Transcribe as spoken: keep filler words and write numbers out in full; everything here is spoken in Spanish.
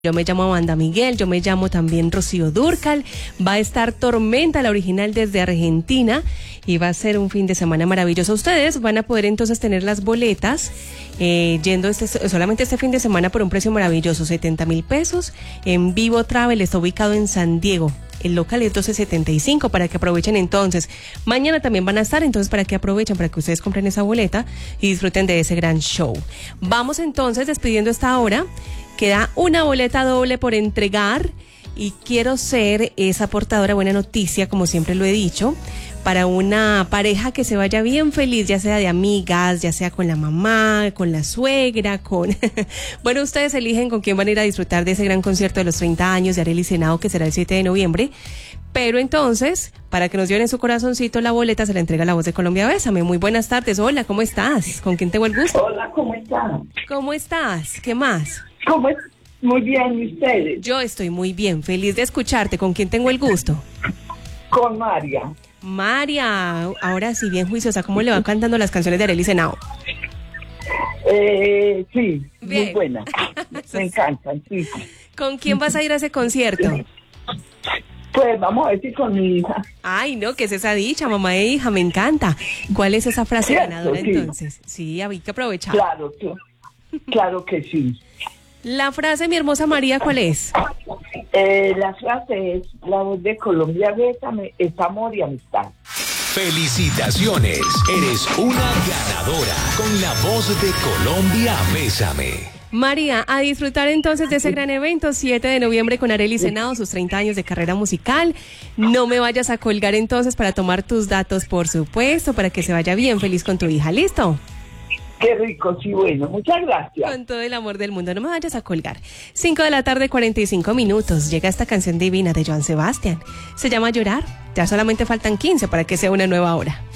Yo me llamo Amanda Miguel, yo me llamo también Rocío Dúrcal. Va a estar Tormenta, la original desde Argentina, y va a ser un fin de semana maravilloso. Ustedes van a poder entonces tener las boletas eh, yendo este, solamente este fin de semana por un precio maravilloso, setenta mil pesos. En Vivo Travel, está ubicado en San Diego. El local es doce setenta y cinco, para que aprovechen entonces. Mañana también van a estar, entonces para que aprovechen, para que ustedes compren esa boleta y disfruten de ese gran show. Vamos entonces despidiendo esta hora. Queda una boleta doble por entregar y quiero ser esa portadora, buena noticia, como siempre lo he dicho, para una pareja que se vaya bien feliz, ya sea de amigas, ya sea con la mamá, con la suegra, con... bueno, ustedes eligen con quién van a ir a disfrutar de ese gran concierto de los treinta años de Arelis Henao, que será el siete de noviembre. Pero entonces, para que nos lleven en su corazoncito la boleta, se la entrega La Voz de Colombia. Bésame. Muy buenas tardes. Hola, ¿cómo estás? ¿Con quién tengo el gusto? Hola, ¿cómo estás? ¿Cómo estás? ¿Qué más? ¿Cómo es? Muy bien, ¿y ustedes? Yo estoy muy bien, feliz de escucharte. ¿Con quién tengo el gusto? Con María. María, ahora sí, bien juiciosa, ¿cómo le van cantando las canciones de Arelis Henao? Eh, sí, Bien. muy buena. Me encantan, sí. ¿Con quién vas a ir a ese concierto? Pues vamos a ver si con mi hija. Ay, no, ¿qué es esa dicha, mamá e hija? Me encanta. ¿Cuál es esa frase Cierto, ganadora sí. entonces? Sí, hay que aprovechar. Claro, que- claro que sí. La frase, mi hermosa María, ¿cuál es? Eh, la frase es: La Voz de Colombia, bésame, es amor y amistad. Felicitaciones, eres una ganadora con La Voz de Colombia, bésame. María, a disfrutar entonces de ese gran evento, siete de noviembre con Arelis Henao, sus treinta años de carrera musical. No me vayas a colgar entonces para tomar tus datos, por supuesto, para que se vaya bien feliz con tu hija, ¿listo? Qué rico, sí, bueno, muchas gracias. Con todo el amor del mundo, no me vayas a colgar. cinco de la tarde, cuarenta y cinco minutos. Llega esta canción divina de Joan Sebastián. Se llama Llorar. Ya solamente faltan quince para que sea una nueva hora.